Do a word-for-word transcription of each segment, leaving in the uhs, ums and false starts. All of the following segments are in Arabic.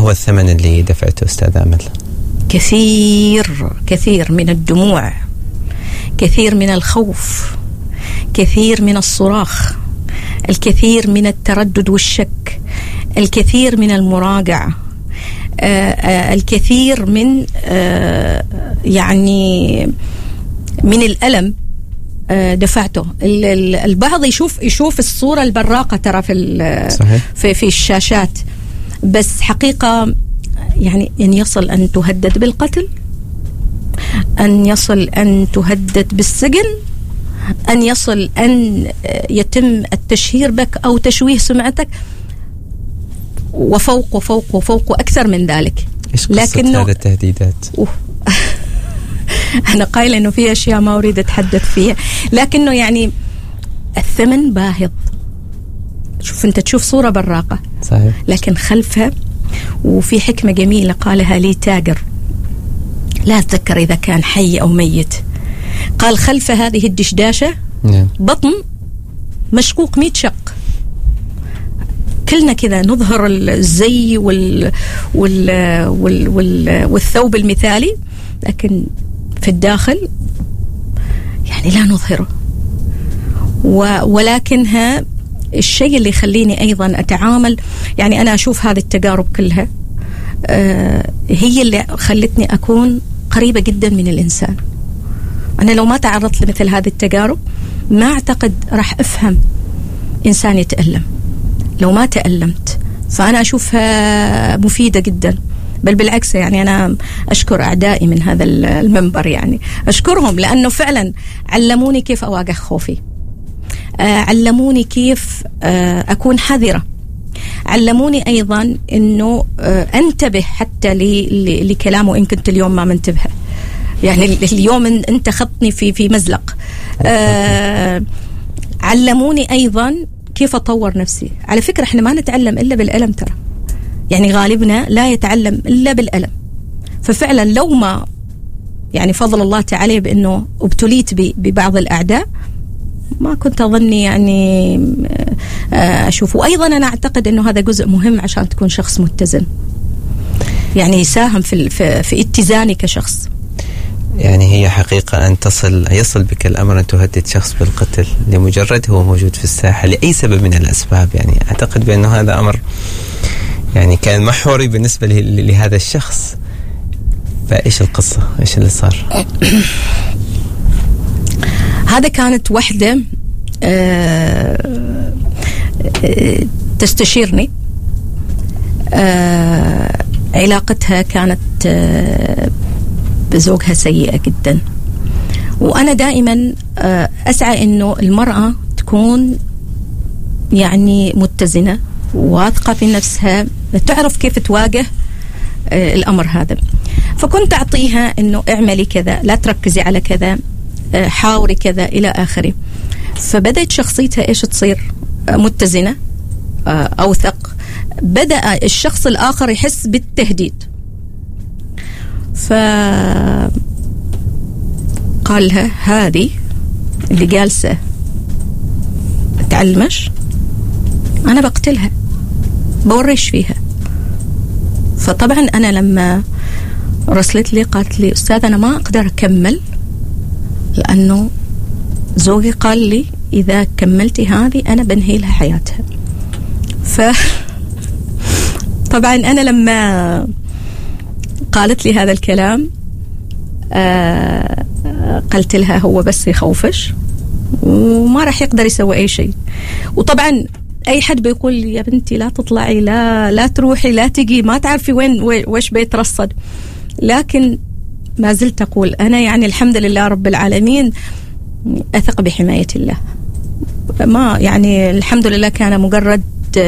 هو الثمن اللي دفعته أستاذ أمل؟ كثير كثير من الدموع، كثير من الخوف، كثير من الصراخ، الكثير من التردد والشك، الكثير من المراجعة، آه الكثير من آه يعني من الألم آه دفعته. البعض يشوف يشوف الصورة البراقة ترى في في في الشاشات، بس حقيقة يعني أن يصل أن تهدد بالقتل، أن يصل أن تهدد بالسجن، أن يصل أن يتم التشهير بك أو تشويه سمعتك، وفوق وفوق وفوق أكثر من ذلك. إيش قصة هذه التهديدات؟ أنا قايلة إنه في أشياء ما أريد أتحدث فيها، لكنه يعني الثمن باهظ. شوف أنت تشوف صورة براقة صحيح، لكن خلفها، وفي حكمة جميلة قالها لي تاجر، لا أتذكر إذا كان حي أو ميت، قال خلف هذه الدشداشة بطن مشقوق مئة شق. كلنا كذا نظهر الزي وال وال وال وال والثوب المثالي، لكن في الداخل يعني لا نظهره. ولكنها الشيء اللي يخليني أيضا أتعامل، يعني أنا أشوف هذه التجارب كلها آه هي اللي خلتني أكون قريبة جدا من الإنسان. أنا لو ما تعرضت لمثل هذه التجارب ما أعتقد راح أفهم إنسان يتألم. لو ما تألمت فأنا أشوفها مفيدة جدا، بل بالعكس يعني أنا أشكر أعدائي من هذا المنبر، يعني أشكرهم لأنه فعلا علموني كيف أواجه خوفي، علموني كيف أكون حذرة، علموني أيضا أنه أنتبه حتى لكلامه إن كنت اليوم ما منتبه. يعني اليوم أنت خطني في في مزلق. علموني أيضا كيف أطور نفسي. على فكرة إحنا ما نتعلم إلا بالألم ترى، يعني غالبنا لا يتعلم إلا بالألم. ففعلا لو ما يعني فضل الله تعالى بأنه ابتليت ببعض الأعداء ما كنت أظني يعني أشوفه. وأيضا أنا أعتقد أنه هذا جزء مهم عشان تكون شخص متزن، يعني يساهم في في اتزاني كشخص. يعني هي حقيقة أن تصل يصل بك الأمر أن تهدد شخص بالقتل لمجرد هو موجود في الساحة لأي سبب من الأسباب. يعني أعتقد بأنه هذا أمر يعني كان محوري بالنسبة لهذا الشخص. فإيش القصة؟ إيش اللي صار؟ هذا كانت وحدة أه أه تستشيرني. أه علاقتها كانت أه بزوجها سيئة جدا، وأنا دائما أه أسعى إنه المرأة تكون يعني متزنة واثقة في نفسها، تعرف كيف تواجه أه الأمر هذا. فكنت أعطيها إنه اعملي كذا، لا تركزي على كذا، حاوري كذا إلى آخره. فبدأت شخصيتها إيش تصير؟ متزنة، أوثق. بدأ الشخص الآخر يحس بالتهديد، فقال لها هذه اللي جالسة تعلمش أنا بقتلها، بوريش فيها. فطبعا أنا لما رسلت لي قالت لي أستاذ أنا ما أقدر أكمل، لأنه زوجي قال لي إذا كملتي هذه أنا بنهي لها حياتها. ف طبعا أنا لما قالت لي هذا الكلام آه قلت لها هو بس يخوفش وما راح يقدر يسوي أي شيء. وطبعا أي حد بيقول يا بنتي لا تطلعي، لا لا تروحي، لا تجي، ما تعرفي وين وش بيترصد. لكن ما زلت أقول أنا يعني الحمد لله رب العالمين أثق بحماية الله. ما يعني الحمد لله كان مجرد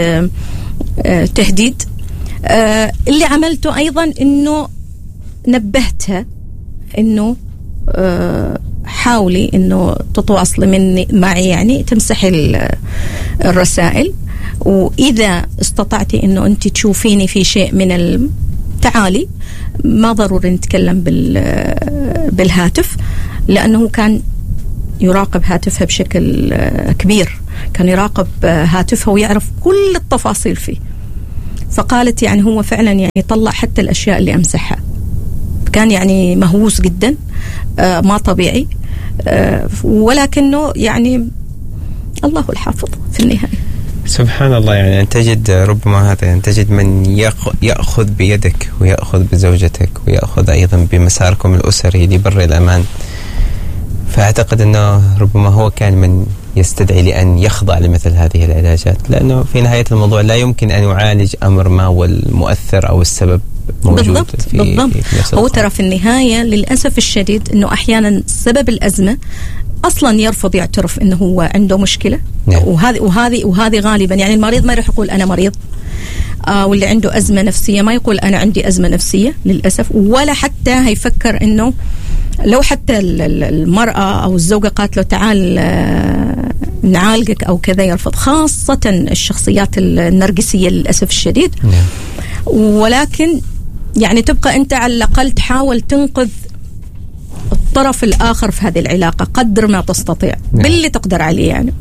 تهديد. اللي عملته أيضا إنه نبهتها إنه حاولي إنه تتواصلي مني معي، يعني تمسحي الرسائل، وإذا استطعتي إنه أنت تشوفيني في شيء من التعالي ما ضروري نتكلم بالهاتف، لأنه كان يراقب هاتفها بشكل كبير، كان يراقب هاتفها ويعرف كل التفاصيل فيه. فقالت يعني هو فعلا يعني طلع حتى الأشياء اللي أمسحها. كان يعني مهووس جدا، آه ما طبيعي، آه ولكنه يعني الله الحافظ في النهاية. سبحان الله. يعني أن تجد ربما هذا يعني تجد من يأخذ بيدك ويأخذ بزوجتك ويأخذ أيضا بمساركم الأسري لبر الأمان. فأعتقد أنه ربما هو كان من يستدعي لأن يخضع لمثل هذه العلاجات، لأنه في نهاية الموضوع لا يمكن أن يعالج أمر ما والمؤثر أو السبب موجود. بالضبط في بالضبط في هو ترى في النهاية للأسف الشديد أنه أحيانا سبب الأزمة أصلا يرفض يعترف أنه هو عنده مشكلة. نعم. وهذه وهذه وهذه غالبا يعني المريض ما يروح يقول أنا مريض، آه واللي عنده أزمة نفسية ما يقول أنا عندي أزمة نفسية للأسف، ولا حتى هيفكر أنه لو حتى المرأة أو الزوجة قالت له تعال نعالجك أو كذا يرفض، خاصة الشخصيات النرجسية للأسف الشديد. نعم. ولكن يعني تبقى أنت على الأقل تحاول تنقذ الطرف الآخر في هذه العلاقة قدر ما تستطيع. نعم. باللي تقدر عليه يعني.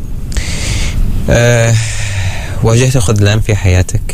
أه واجهت خذلان في حياتك؟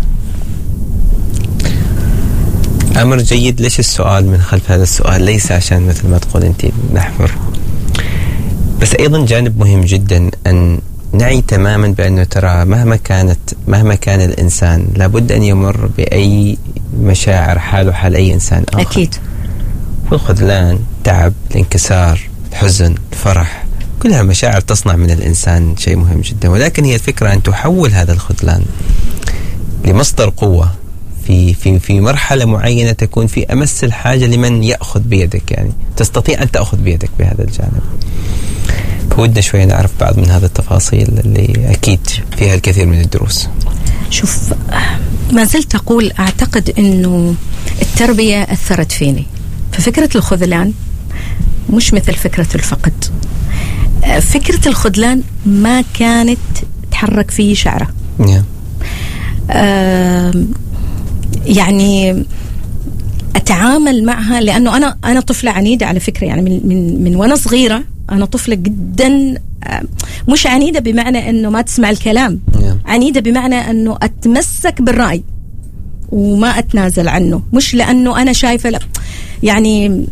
أمر جيد. ليش السؤال من خلف هذا السؤال؟ ليس عشان مثل ما تقول أنت نحفر، بس أيضا جانب مهم جدا أن نعي تماما بأنه ترى مهما كانت مهما كان الإنسان لابد أن يمر بأي مشاعر حاله حال أي إنسان آخر. أكيد. والخذلان، تعب، الانكسار، الحزن، الفرح، كلها مشاعر تصنع من الإنسان شيء مهم جدا. ولكن هي الفكرة أن تحول هذا الخذلان لمصدر قوة في في في مرحلة معينة تكون في أمس الحاجة لمن يأخذ بيدك، يعني تستطيع أن تأخذ بيدك بهذا الجانب. فودنا شوية نعرف بعض من هذه التفاصيل اللي أكيد فيها الكثير من الدروس. شوف، ما زلت أقول أعتقد أنه التربية أثرت فيني. ففكرة الخذلان مش مثل فكرة الفقد. فكرة الخذلان ما كانت تحرك فيه شعرة. نعم. آه يعني أتعامل معها لأنه أنا أنا طفلة عنيدة على فكرة، يعني من من من وأنا صغيرة أنا طفلة جدا، مش عنيدة بمعنى أنه ما تسمع الكلام. yeah. عنيدة بمعنى أنه أتمسك بالرأي وما أتنازل عنه، مش لأنه أنا شايفة لا يعني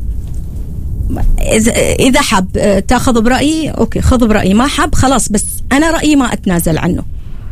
إذا حب تأخذ برأيي أوكي خذ برأيي، ما حب خلاص، بس أنا رأيي ما أتنازل عنه.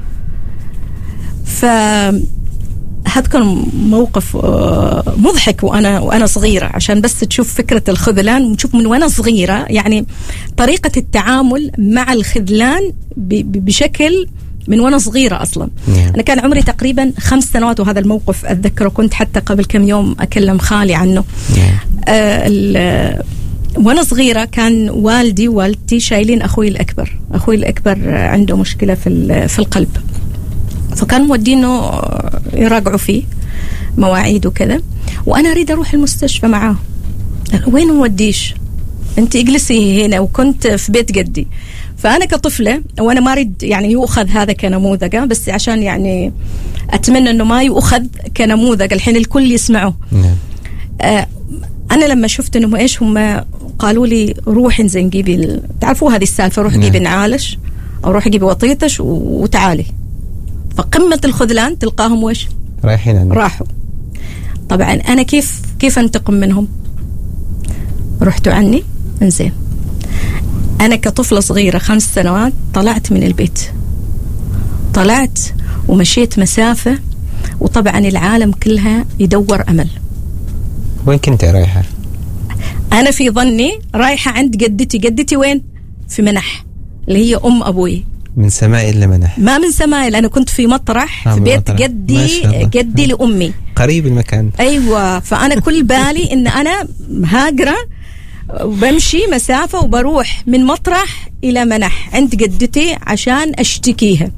ف هذا كان موقف مضحك وأنا وأنا صغيرة، عشان بس تشوف فكرة الخذلان ونشوف من وأنا صغيرة يعني طريقة التعامل مع الخذلان بشكل من وأنا صغيرة أصلا. yeah. أنا كان عمري تقريبا خمس سنوات وهذا الموقف أتذكره، كنت حتى قبل كم يوم أكلم خالي عنه. yeah. آه وأنا صغيرة كان والدي ووالدتي شايلين أخوي الأكبر، أخوي الأكبر عنده مشكلة في في القلب، فكانوا مودينه يراجعوا فيه مواعيد وكذا، وأنا أريد أروح المستشفى معاه. وين موديش؟ أنت اجلسي هنا. وكنت في بيت جدي، فأنا كطفلة وأنا ما أريد يعني يؤخذ هذا كنموذج، بس عشان يعني أتمنى أنه ما يؤخذ كنموذج الحين الكل يسمعه. آه أنا لما شفت أنهم إيش هم قالوا لي روحي انزين جيبي، تعرفوا هذه السالفة، روح جيبي نعالش أو روح جيبي وطيطش وتعالي. فقمة الخذلان تلقاهم وش رايحين عنه. راحوا. طبعا أنا كيف كيف أنتقم منهم؟ رحتوا عني انزين. أنا كطفلة صغيرة خمس سنوات طلعت من البيت، طلعت ومشيت مسافة، وطبعا العالم كلها يدور أمل. وين كنت رايحة؟ أنا في ظني رايحة عند جدتي. جدتي وين؟ في منح، اللي هي أم أبوي. من سمائل لمنح؟ ما من سمائل، أنا كنت في مطرح، في بيت مطرح. جدي جدي لأمي. قريب المكان. أيوة. فأنا كل بالي إن أنا هاجرة وبمشي مسافة وبروح من مطرح إلى منح عند جدتي عشان أشتكيها.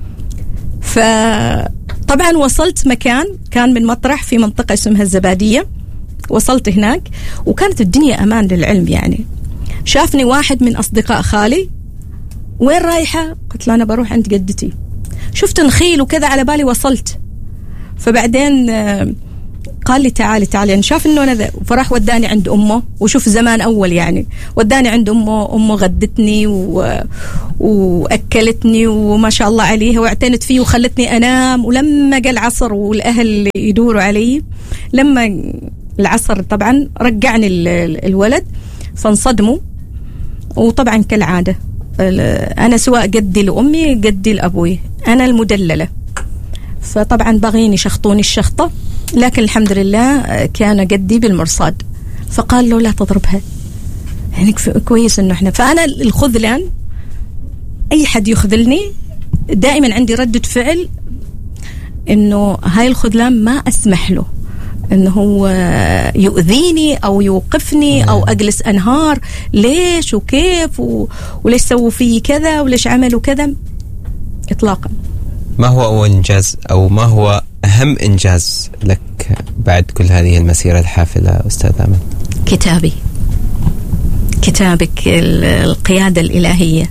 فطبعا وصلت مكان كان من مطرح في منطقة اسمها الزبادية، وصلت هناك وكانت الدنيا أمان للعلم. يعني شافني واحد من أصدقاء خالي، وين رايحة؟ قلت له أنا بروح عند جدتي. شفت نخيل وكذا على بالي، وصلت. فبعدين قال لي تعالي تعالي يعني شاف انه انا ذا، فراح وداني عند امه. وشوف زمان اول يعني وداني عند امه، امه غدتني و... واكلتني وما شاء الله عليها، واعتنت فيه وخلتني انام. ولما جاء العصر والاهل يدوروا علي، لما العصر طبعا رجعني الولد، فانصدموا. وطبعا كالعاده انا سواء جدي لامي جدي لابوي، انا المدلله، فطبعا باغين يشخطوني الشخطه، لكن الحمد لله كان جدي بالمرصاد، فقال له لا تضربها. يعني كويس انه احنا، فانا الخذلان اي حد يخذلني دائما عندي ردة فعل انه هاي الخذلان ما اسمح له انه هو يؤذيني او يوقفني او اجلس انهار ليش وكيف و... وليش سووا في كذا وليش عملوا كذا، اطلاقا. ما هو اول انجاز او ما هو اهم انجاز لك بعد كل هذه المسيرة الحافلة استاذ آمل؟ كتابي، كتابك القيادة الإلهية.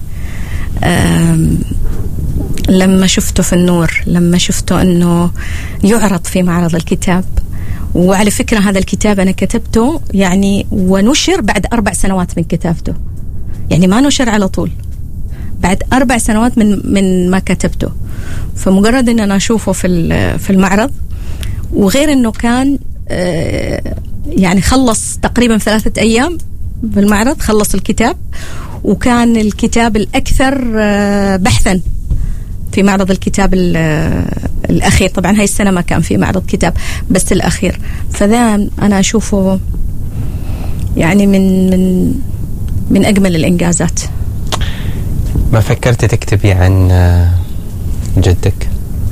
لما شفته في النور، لما شفته أنه يعرض في معرض الكتاب. وعلى فكرة هذا الكتاب أنا كتبته يعني ونشر بعد أربع سنوات من كتابته، يعني ما نشر على طول، بعد أربع سنوات من من ما كتبته. فمجرد أن أنا أشوفه في في المعرض، وغير أنه كان يعني خلص تقريبا ثلاثة أيام بالمعرض، خلص الكتاب، وكان الكتاب الأكثر بحثا في معرض الكتاب الأخير. طبعا هاي السنة ما كان في معرض كتاب، بس الأخير. فذا أنا أشوفه يعني من من من أجمل الإنجازات. ما فكرت تكتبي عن جدك؟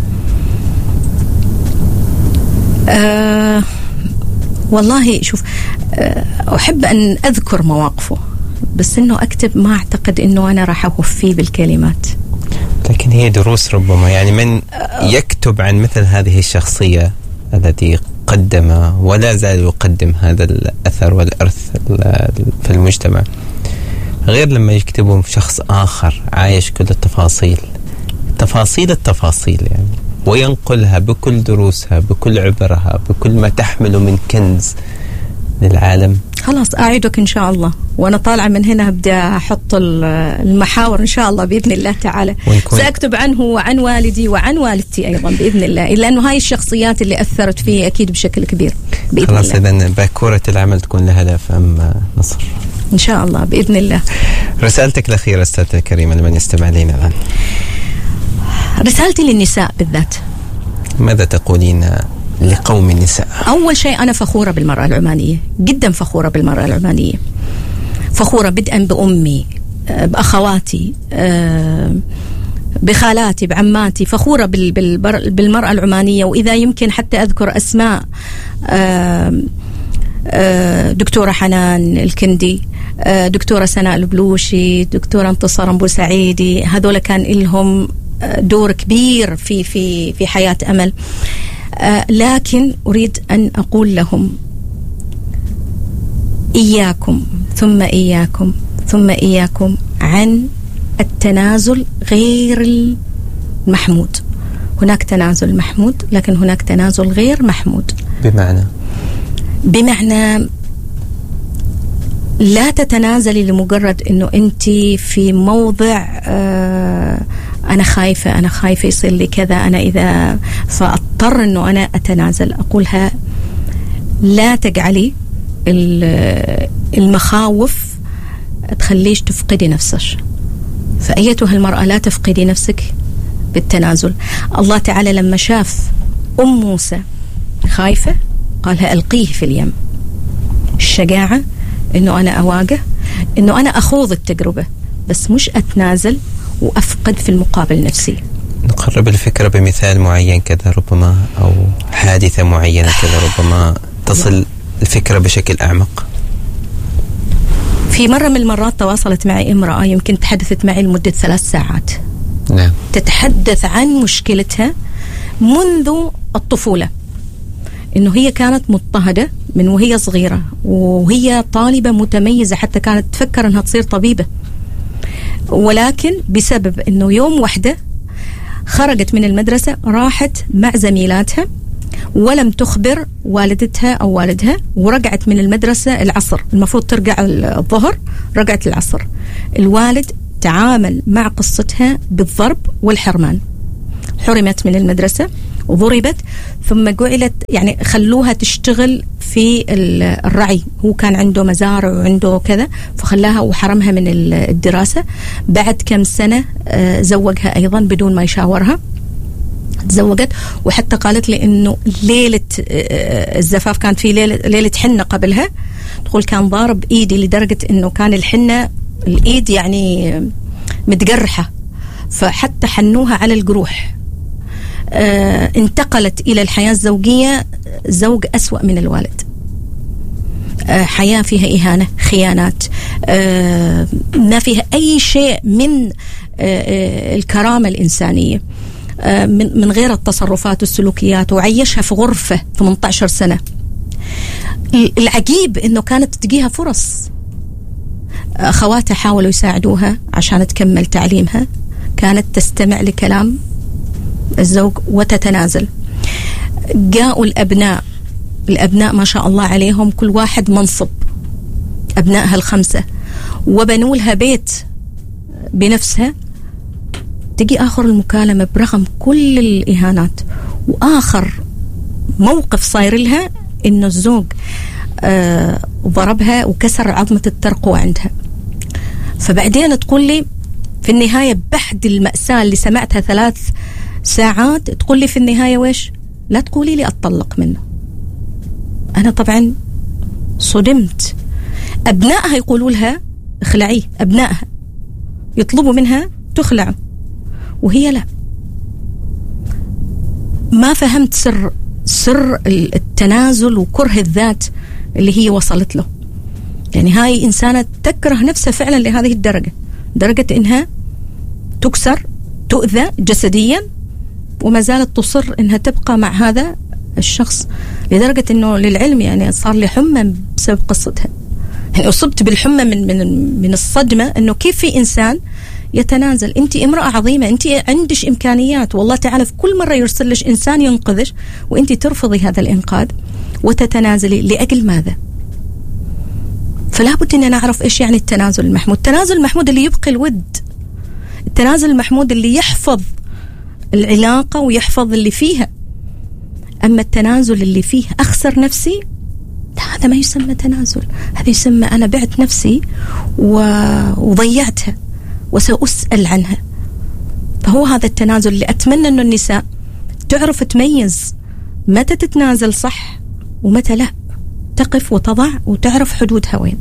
أه والله شوف، أه أحب أن أذكر مواقفه، بس إنه أكتب ما أعتقد إنه أنا راح أوفيه بالكلمات. لكن هي دروس ربما، يعني من يكتب عن مثل هذه الشخصية التي قدم ولا زال يقدم هذا الأثر والإرث في المجتمع، غير لما يكتبوا شخص آخر عايش كل التفاصيل تفاصيل التفاصيل يعني، وينقلها بكل دروسها بكل عبرها بكل ما تحمل من كنز للعالم. خلاص أعيدك إن شاء الله، وأنا طالعة من هنا أبدأ أحط المحاور إن شاء الله بإذن الله تعالى. سأكتب عنه وعن والدي وعن والدتي أيضا بإذن الله، إلا أنه هاي الشخصيات اللي أثرت فيه أكيد بشكل كبير بإذن خلاص الله. خلاص إذن باكورة العمل تكون لها لاف أم نصر إن شاء الله بإذن الله. رسالتك الأخيرة أستاذة الكريمة لمن يستمع لنا الآن؟ رسالتي للنساء بالذات. ماذا تقولين لقوم النساء؟ أول شيء أنا فخورة بالمرأة العمانية، جدا فخورة بالمرأة العمانية، فخورة بدءا بأمي، بأخواتي، بخالاتي، بعماتي، فخورة بالمرأة العمانية. وإذا يمكن حتى أذكر أسماء دكتورة حنان الكندي، دكتورة سناء البلوشي، دكتورة انتصار أبو سعيدي، هذول كان لهم دور كبير في في في حياة أمل. لكن أريد أن أقول لهم إياكم ثم إياكم ثم إياكم عن التنازل غير المحمود. هناك تنازل محمود، لكن هناك تنازل غير محمود. بمعنى بمعنى لا تتنازلي لمجرد أنه أنت في موضع آه أنا خايفة أنا خايفة يصير لي كذا، أنا إذا فأضطر أنه أنا أتنازل. أقولها لا تجعلي المخاوف تخليش تفقدي نفسك. فأيتها المرأة لا تفقدي نفسك بالتنازل. الله تعالى لما شاف أم موسى خايفة قالها ألقيه في اليم. الشجاعة أنه أنا أواجه، أنه أنا أخوض التجربة، بس مش أتنازل وأفقد في المقابل نفسي. نقرب الفكرة بمثال معين كذا ربما، أو حادثة معينة كذا ربما تصل الفكرة بشكل أعمق. في مرة من المرات تواصلت معي امرأة يمكن تحدثت معي لمدة ثلاث ساعات. نعم. تتحدث عن مشكلتها منذ الطفولة، إنه هي كانت مضطهدة من وهي صغيرة، وهي طالبة متميزة، حتى كانت تفكر أنها تصير طبيبة، ولكن بسبب أنه يوم واحدة خرجت من المدرسة راحت مع زميلاتها ولم تخبر والدتها أو والدها، ورجعت من المدرسة العصر، المفروض ترجع الظهر، رجعت العصر. الوالد تعامل مع قصتها بالضرب والحرمان، حرمت من المدرسة وضربت، ثم جعلت يعني خلوها تشتغل في الرعي، هو كان عنده مزارع وعنده كذا، فخلاها وحرمها من الدراسة. بعد كم سنة زوجها أيضا بدون ما يشاورها، تزوجت. وحتى قالت لي إنه ليلة الزفاف كان في ليلة, ليلة حنة قبلها، تقول كان ضارب إيدي لدرجة إنه كان الحنة الإيد يعني متجرحة، فحتى حنوها على الجروح. آه انتقلت إلى الحياة الزوجية، زوج أسوأ من الوالد، آه حياة فيها إهانة، خيانات، آه ما فيها أي شيء من آه آه الكرامة الإنسانية، آه من, من غير التصرفات والسلوكيات، وعيشها في غرفة ثمانية عشر سنة. العجيب إنه كانت تجيها فرص، أخواتها حاولوا يساعدوها عشان تكمل تعليمها، كانت تستمع لكلام الزوج وتتنازل. جاءوا الأبناء، الأبناء ما شاء الله عليهم كل واحد منصب، أبنائها الخمسة، وبنوا لها بيت بنفسها. تجي آخر المكالمة برغم كل الإهانات، وآخر موقف صاير لها إنه الزوج آه ضربها وكسر عظمة الترقوة عندها. فبعدين تقول لي في النهاية بعد المأساة اللي سمعتها ثلاث ساعات، تقول لي في النهاية ويش؟ لا تقولي لي أتطلق منه. أنا طبعا صدمت. أبنائها يقولوا لها اخلعيه، أبنائها يطلبوا منها تخلعه، وهي لا. ما فهمت سر سر التنازل وكره الذات اللي هي وصلت له. يعني هاي إنسانة تكره نفسها فعلا لهذه الدرجة، درجة إنها تكسر، تؤذى جسديا، وما زالت تصر إنها تبقى مع هذا الشخص، لدرجة إنه للعلم يعني صار لي حمى بسبب قصتها. يعني أصبت بالحمى من من من الصدمة، إنه كيف في إنسان يتنازل. أنت امرأة عظيمة، أنت عندش إمكانيات، والله تعالى في كل مرة يرسلش إنسان ينقذش، وأنت ترفضي هذا الإنقاذ وتتنازلي لأجل ماذا؟ فلا بد أن نعرف إيش يعني التنازل المحمود. التنازل المحمود اللي يبقي الود، التنازل المحمود اللي يحفظ العلاقة ويحفظ اللي فيها. أما التنازل اللي فيه أخسر نفسي، هذا ما يسمى تنازل، هذا يسمى أنا بعت نفسي وضيعتها وسأسأل عنها. فهو هذا التنازل اللي أتمنى أنه النساء تعرف تميز متى تتنازل صح ومتى لا، تقف وتضع وتعرف حدودها وين.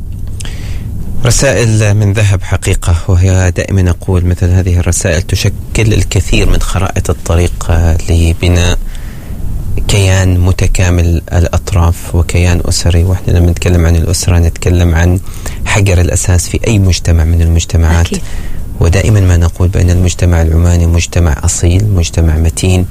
رسائل من ذهب حقيقة، وهي دائما أقول مثل هذه الرسائل تشكل الكثير من خرائط الطريق لبناء كيان متكامل الأطراف وكيان أسري. وإحنا لما نتكلم عن الأسرة نتكلم عن حجر الأساس في أي مجتمع من المجتمعات. أكيد. ودائما ما نقول بأن المجتمع العماني مجتمع أصيل، مجتمع متين،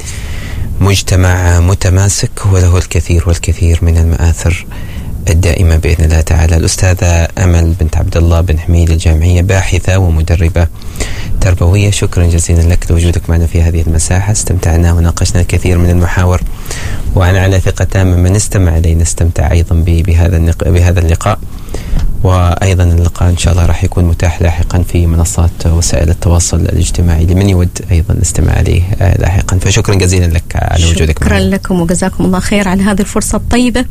مجتمع متماسك، وله الكثير والكثير من المآثر الدائمة بإذن الله تعالى. الأستاذة أمل بنت عبد الله بن حميد الجامعية، باحثة ومدربة تربوية، شكرا جزيلا لك لوجودك معنا في هذه المساحة. استمتعنا وناقشنا الكثير من المحاور، وأنا على ثقة تامة من استمع إليه نستمتع أيضا بهذا بهذا اللقاء، وأيضا اللقاء إن شاء الله راح يكون متاح لاحقا في منصات وسائل التواصل الاجتماعي لمن يود أيضا الاستماع عليه لاحقا. فشكرا جزيلا لك على وجودك معنا. شكرا لكم وجزاكم الله خير على هذه الفرصة الطيبة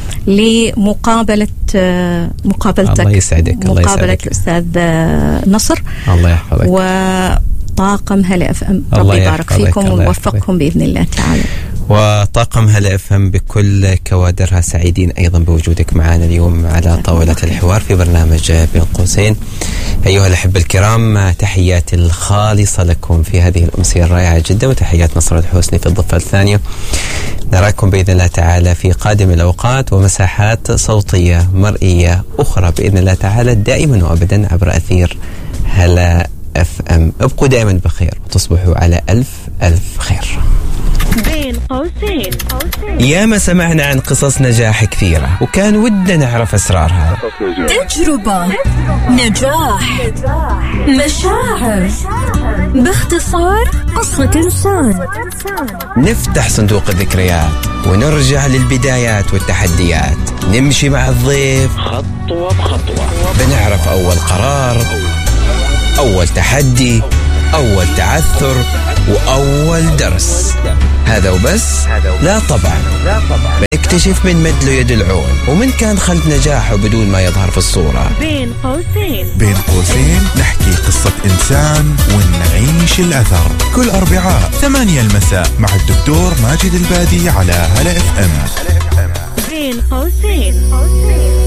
لمقابلة مقابلتك. الله يسعدك. مقابلة الأستاذ نصر. الله يحفظك. وطاقم هلا اف ام، ربي يبارك فيكم ويوفقكم بإذن الله تعالى. وطاقم هلا اف ام بكل كوادرها سعيدين ايضا بوجودك معنا اليوم على طاولة الحوار في برنامج بين قوسين. ايها الاحبة الكرام، تحياتي الخالصة لكم في هذه الامسية الرائعة جدا، وتحيات نصر الحسني في الضفة الثانية. نراكم باذن الله تعالى في قادم الاوقات ومساحات صوتية مرئية اخرى باذن الله تعالى، دائما وابدا عبر اثير هلا اف ام. ابقوا دائما بخير وتصبحوا على الف الف خير. بين قوسين. ياما سمعنا عن قصص نجاح كثيرة وكان ودنا نعرف أسرارها. تجربة، نجاح، مشاعر، باختصار قصة إنسان. نفتح صندوق الذكريات ونرجع للبدايات والتحديات، نمشي مع الضيف خطوة بخطوة، بنعرف أول قرار، أول تحدي، أول تعثر، وأول درس. هذا وبس؟ لا طبعا، بنكتشف من مد له يد العون ومن كان خلف نجاحه بدون ما يظهر في الصورة. بين قوسين. بين قوسين نحكي قصة إنسان ونعيش الأثر، كل أربعاء ثمانية المساء مع الدكتور ماجد البادي على هلا اف ام. بين قوسين.